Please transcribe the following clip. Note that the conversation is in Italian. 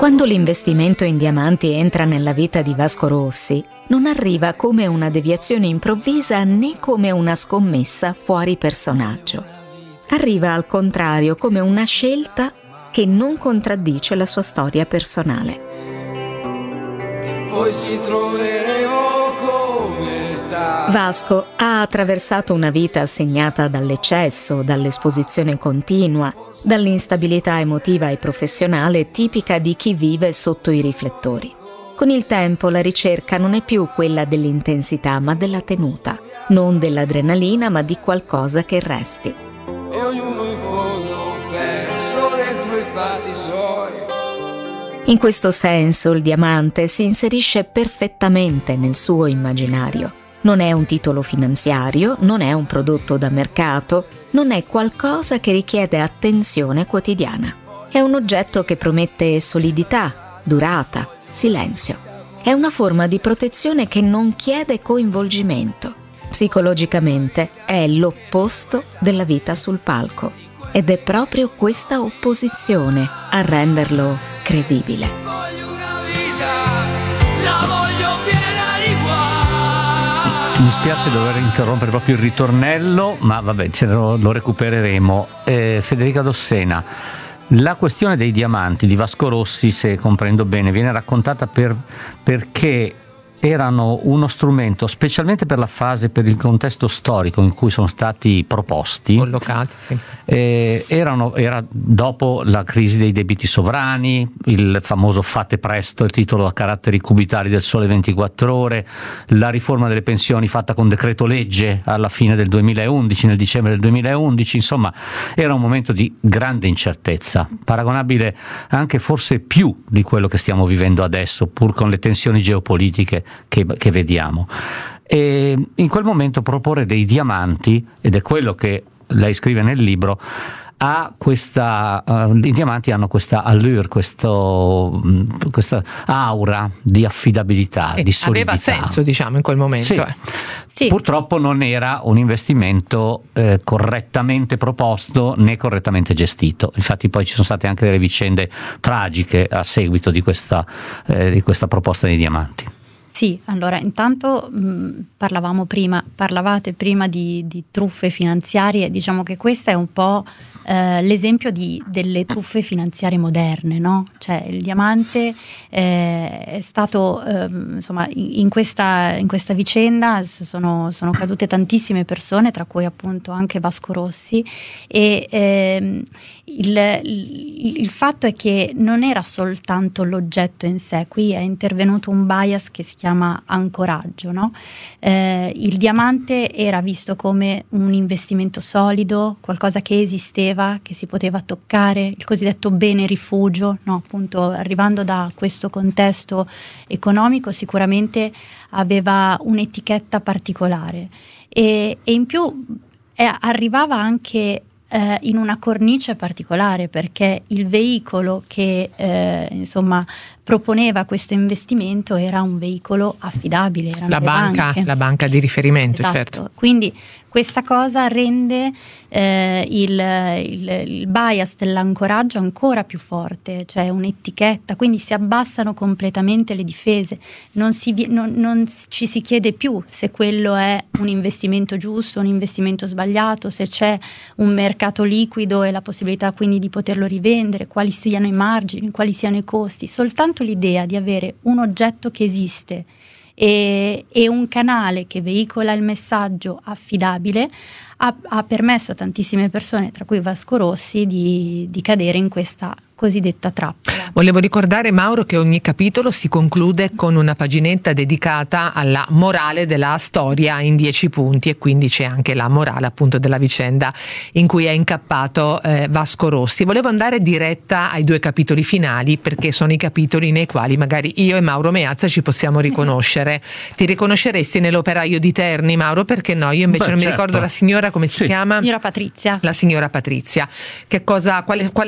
Quando l'investimento in diamanti entra nella vita di Vasco Rossi, non arriva come una deviazione improvvisa né come una scommessa fuori personaggio. Arriva al contrario come una scelta che non contraddice la sua storia personale. Poi ci troveremo come sta. Vasco ha attraversato una vita segnata dall'eccesso, dall'esposizione continua, dall'instabilità emotiva e professionale tipica di chi vive sotto i riflettori. Con il tempo la ricerca non è più quella dell'intensità, ma della tenuta, non dell'adrenalina, ma di qualcosa che resti. E ognuno in fondo perso dentro i fatti suoi. In questo senso il diamante si inserisce perfettamente nel suo immaginario. Non è un titolo finanziario, non è un prodotto da mercato, non è qualcosa che richiede attenzione quotidiana. È un oggetto che promette solidità, durata, silenzio. È una forma di protezione che non chiede coinvolgimento. Psicologicamente è l'opposto della vita sul palco. Ed è proprio questa opposizione a renderlo credibile. Voglio una vita, la voglio piena di guai. Mi spiace dover interrompere proprio il ritornello, ma vabbè, lo recupereremo. Federica Dossena, la questione dei diamanti di Vasco Rossi, se comprendo bene, viene raccontata perché erano uno strumento, specialmente per la fase, per il contesto storico in cui sono stati proposti, collocati, sì. Era dopo la crisi dei debiti sovrani, il famoso fate presto, il titolo a caratteri cubitali del Sole 24 Ore, la riforma delle pensioni fatta con decreto legge alla fine del 2011, nel dicembre del 2011, insomma era un momento di grande incertezza, paragonabile anche forse più di quello che stiamo vivendo adesso, pur con le tensioni geopolitiche che vediamo. E in quel momento proporre dei diamanti, ed è quello che lei scrive nel libro, i diamanti hanno questa allure, questa aura di affidabilità, di solidità. Aveva senso, diciamo, in quel momento. Sì. Sì. Purtroppo non era un investimento correttamente proposto né correttamente gestito. Infatti poi ci sono state anche delle vicende tragiche a seguito di questa proposta dei diamanti. Sì, allora intanto parlavate prima di truffe finanziarie, diciamo che questo è un po' l'esempio delle truffe finanziarie moderne, no? Cioè il diamante è stato, insomma, in questa vicenda sono cadute tantissime persone, tra cui appunto anche Vasco Rossi, e il fatto è che non era soltanto l'oggetto in sé, qui è intervenuto un bias che si chiama ancoraggio, no? Il diamante era visto come un investimento solido, qualcosa che esisteva, che si poteva toccare, il cosiddetto bene rifugio, no? Appunto arrivando da questo contesto economico sicuramente aveva un'etichetta particolare e in più arrivava anche in una cornice particolare, perché il veicolo che insomma proponeva questo investimento era un veicolo affidabile, erano la banca di riferimento. Esatto. Certo. Quindi questa cosa rende il bias dell'ancoraggio ancora più forte, cioè un'etichetta, quindi si abbassano completamente le difese, non ci si chiede più se quello è un investimento giusto, un investimento sbagliato, se c'è un mercato liquido e la possibilità quindi di poterlo rivendere, quali siano i margini, quali siano i costi. Soltanto l'idea di avere un oggetto che esiste e un canale che veicola il messaggio affidabile ha permesso a tantissime persone, tra cui Vasco Rossi, di cadere in questa cosiddetta trappola. Volevo ricordare, Mauro, che ogni capitolo si conclude con una paginetta dedicata alla morale della storia in 10 punti, e quindi c'è anche la morale appunto della vicenda in cui è incappato Vasco Rossi. Volevo andare diretta ai 2 capitoli finali, perché sono i capitoli nei quali magari io e Mauro Meazza ci possiamo riconoscere. Ti riconosceresti nell'operaio di Terni, Mauro? Perché no? Io invece non mi ricordo la signora, come si chiama? Signora Patrizia. La signora Patrizia. Qual